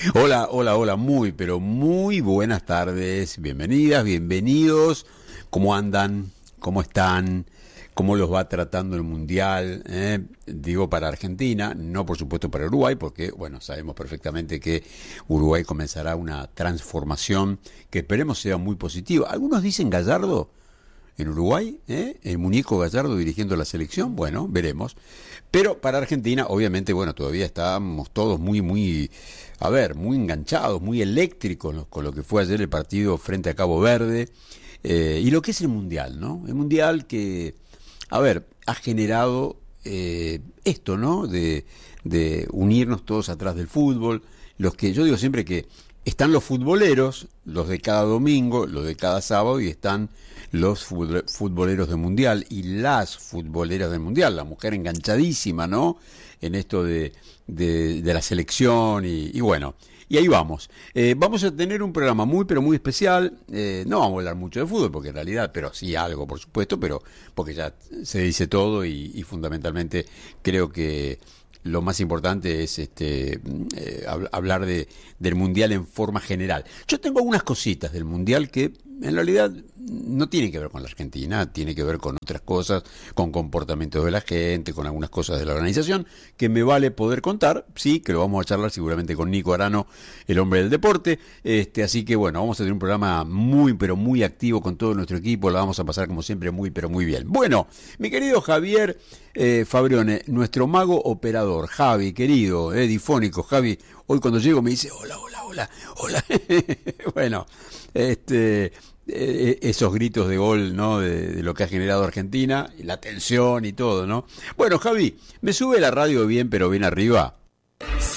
Hola, hola, hola, muy, pero muy buenas tardes. Bienvenidas, bienvenidos. ¿Cómo andan? ¿Cómo están? ¿Cómo los va tratando el Mundial? Digo para Argentina, no por supuesto para Uruguay, porque, bueno, sabemos perfectamente que Uruguay comenzará una transformación que esperemos sea muy positiva. Algunos dicen Gallardo en Uruguay, el muñeco Gallardo dirigiendo la selección, bueno, veremos. Pero para Argentina, obviamente, bueno, todavía estamos todos muy, a ver, muy enganchados, muy eléctricos con lo que fue ayer el partido frente a Cabo Verde y lo que es el Mundial, ¿no? El Mundial que, a ver, ha generado esto, ¿no? De unirnos todos atrás del fútbol. Los que yo digo siempre que están los futboleros, los de cada domingo, los de cada sábado, y están los futboleros del Mundial y las futboleras del Mundial, la mujer enganchadísima, ¿no? En esto de la selección y bueno, y ahí vamos. Vamos a tener un programa muy, pero muy especial. No vamos a hablar mucho de fútbol, porque en realidad, pero sí algo, por supuesto, pero porque ya se dice todo y fundamentalmente creo que lo más importante es hablar del Mundial en forma general. Yo tengo algunas cositas del Mundial que en realidad no tienen que ver con la Argentina, tiene que ver con otras cosas, con comportamientos de la gente, con algunas cosas de la organización, que me vale poder contar, sí, que lo vamos a charlar seguramente con Nico Arano, el hombre del deporte, así que bueno, vamos a tener un programa muy, pero muy activo con todo nuestro equipo, la vamos a pasar como siempre muy, pero muy bien. Bueno, mi querido Javier Fabrione, nuestro mago operador, Javi, querido, difónico, Javi, hoy cuando llego me dice, hola, hola, hola, hola, bueno, esos gritos de gol, ¿no? De lo que ha generado Argentina, y la tensión y todo, ¿no? Bueno, Javi, ¿me sube la radio bien, pero bien arriba?